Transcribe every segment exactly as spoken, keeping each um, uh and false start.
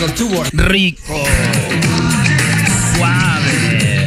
los tubos. Rico. Suave.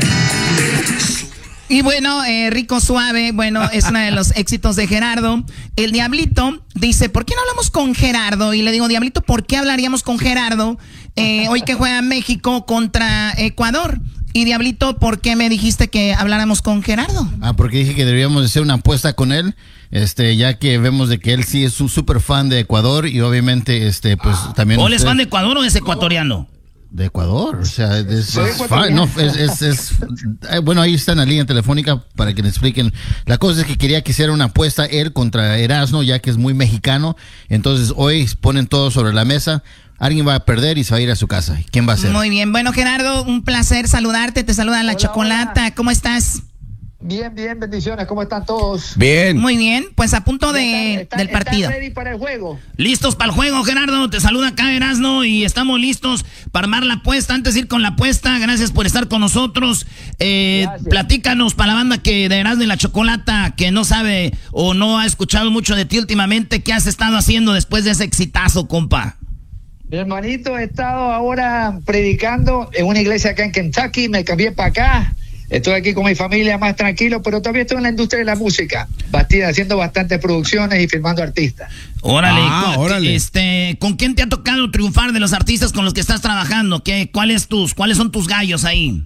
Y bueno, eh, Rico Suave, bueno, es uno de los éxitos de Gerardo. El Diablito dice, ¿por qué no hablamos con Gerardo? Y le digo, Diablito, ¿por qué hablaríamos con Gerardo eh, hoy que juega México contra Ecuador? Y Diablito, ¿por qué me dijiste que habláramos con Gerardo? Ah, porque dije que deberíamos hacer una apuesta con él, este, ya que vemos de que él sí es un súper fan de Ecuador y obviamente, este, pues también... ¿O él es fan de Ecuador o es ecuatoriano? De Ecuador, o sea, es, es fan, no, es, es, es, eh, bueno, ahí está en la línea telefónica para que le expliquen. La cosa es que quería que hiciera una apuesta él contra Erasmo, ya que es muy mexicano, entonces hoy ponen todo sobre la mesa. Alguien va a perder y se va a ir a su casa. ¿Quién va a ser? Muy bien. Bueno, Gerardo, un placer saludarte. Te saluda la Hola, Chocolata. hola. ¿Cómo estás? Bien, bien, bendiciones. ¿Cómo están todos? Bien. Muy bien. Pues a punto de, ¿Están, están, del partido. ¿Están ready para el juego? Listos para el juego, Gerardo. Te saluda acá Erasno y estamos listos para armar la apuesta. Antes de ir con la apuesta, gracias por estar con nosotros. Eh, Gracias. platícanos para la banda que de Erasno y la Chocolata, que no sabe o no ha escuchado mucho de ti últimamente, ¿qué has estado haciendo después de ese exitazo, compa? Mi hermanito, he estado ahora predicando en una iglesia acá en Kentucky. Me cambié para acá. Estoy aquí con mi familia más tranquilo, pero todavía estoy en la industria de la música, Bastida, haciendo bastantes producciones y filmando artistas. Órale, Ah, cu- órale. Este, ¿con quién te ha tocado triunfar de los artistas con los que estás trabajando? ¿Qué, cuáles tus, cuáles son tus gallos ahí?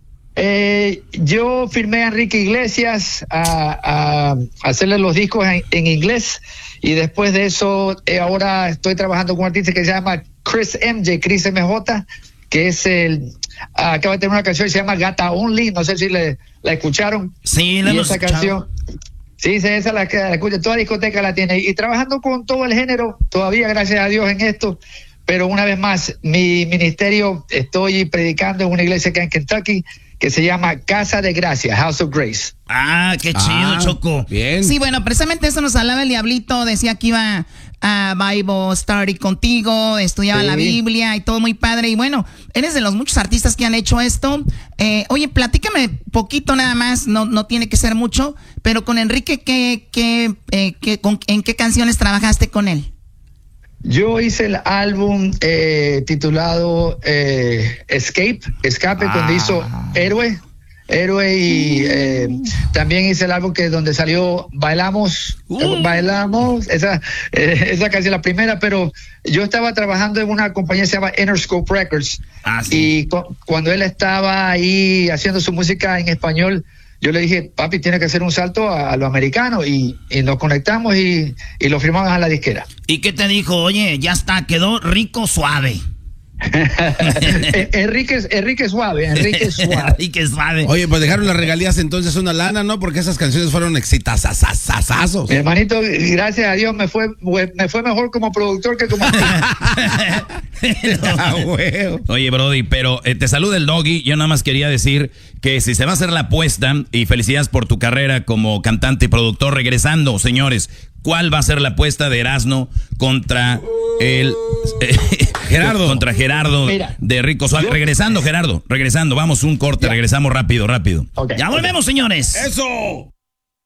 Eh, yo firmé a Enrique Iglesias a, a hacerle los discos en, en inglés y después de eso eh, ahora estoy trabajando con un artista que se llama Chris M J, Chris M J, que es el... acaba de tener una canción que se llama Gata Only, no sé si le, la escucharon. Sí, la Y hemos esa escuchado. canción, sí, sí, esa la, la escucha, toda discoteca la tiene. Y trabajando con todo el género, todavía gracias a Dios en esto, pero una vez más, mi ministerio, estoy predicando en una iglesia acá en Kentucky, que se llama Casa de Gracia, House of Grace. Ah, qué chido, Ah, Choco. Bien. Sí, bueno, precisamente eso nos hablaba el Diablito. Decía que iba a Bible Study contigo, estudiaba Sí. la Biblia y todo muy padre. Y bueno, eres de los muchos artistas que han hecho esto. Eh, oye, platícame poquito nada más, no, no tiene que ser mucho, pero con Enrique, ¿qué, qué, eh, qué, con, ¿en qué canciones trabajaste con él? Yo hice el álbum eh, titulado eh, Escape, Escape, Ah. donde hizo Héroe, Héroe y eh, también hice el álbum que donde salió Bailamos, Uh. Bailamos, esa, eh, esa canción la primera, pero yo estaba trabajando en una compañía que se llama Interscope Records Ah, sí. y cu- cuando él estaba ahí haciendo su música en español, yo le dije, papi, tiene que hacer un salto a, a lo americano y, y nos conectamos y, y lo firmamos a la disquera. ¿Y qué te dijo? Oye, ya está, quedó rico suave. Enrique, Enrique Suave, Enrique Suave. Enrique suave. Oye, pues dejaron las regalías entonces una lana, ¿no? Porque esas canciones fueron exitazazazazazos. Mi hermanito, gracias a Dios me fue me fue mejor como productor que como artista. Ah, huevo. Oye, Brody, pero eh, te saluda el Doggy. Yo nada más quería decir que si se va a hacer la apuesta, y felicidades por tu carrera como cantante y productor, regresando, señores, ¿cuál va a ser la apuesta de Erasno contra el eh, Gerardo. Contra Gerardo Mira, de Rico Suave. yo- Regresando, Gerardo, regresando, vamos un corte, Ya. regresamos rápido, rápido. Ok, Ya ok. volvemos, señores. ¡Eso!